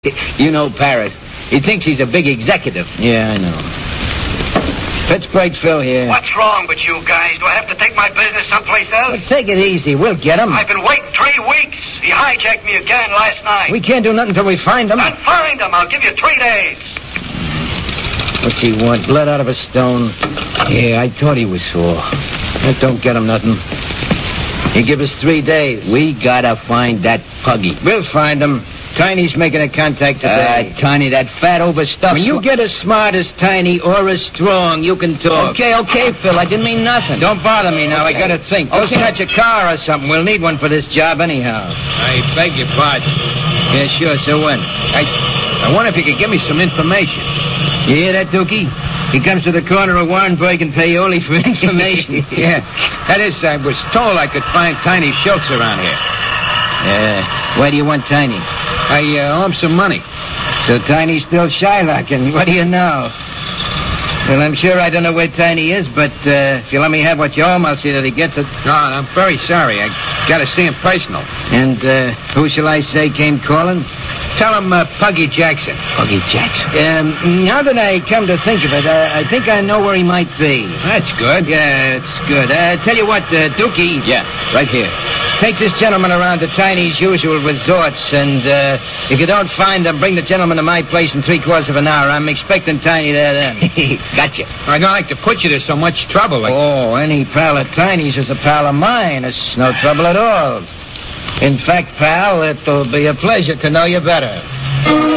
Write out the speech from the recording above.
You know Paris. He thinks he's a big executive. Yeah, I know. Pittsburgh Phil here. What's wrong with you guys? Do I have to take my business someplace else? Well, take it easy. We'll get him. I've been waiting 3 weeks. He hijacked me again last night. We can't do nothing until we find him. Then find him. I'll give you 3 days. What's he want? Blood out of a stone? Yeah, I thought he was sore. That don't get him nothing. He give us 3 days. We gotta find that Puggy. We'll find him. Tiny's making a contact today. Tiny, that fat overstuffed... When you get as smart as Tiny or as strong, you can talk. Okay, Phil. I didn't mean nothing. Don't bother me now. Okay. I gotta think. Go snatch a car or something. We'll need one for this job anyhow. I beg your pardon. Yeah, sure. So when? I wonder if you could give me some information. You hear that, Dookie? He comes to the corner of Warrenburg and Paoli for information. Yeah. That is, I was told I could find Tiny Schultz around here. Where do you want Tiny? I owe him some money. So Tiny's still Shylocking. What do you know? Well, I'm sure I don't know where Tiny is, but if you let me have what you owe him, I'll see that he gets it. No, I'm very sorry. I gotta see him personal. And who shall I say came calling? Tell him Puggy Jackson. Puggy Jackson. Now that I come to think of it, I think I know where he might be. That's good. Yeah, it's good. Tell you what, Dookie. Yeah, right here. Take this gentleman around to Tiny's usual resorts, and if you don't find him, bring the gentleman to my place in 3/4 of an hour. I'm expecting Tiny there then. Gotcha. I don't like to put you to so much trouble. Oh, any pal of Tiny's is a pal of mine. It's no trouble at all. In fact, pal, it'll be a pleasure to know you better.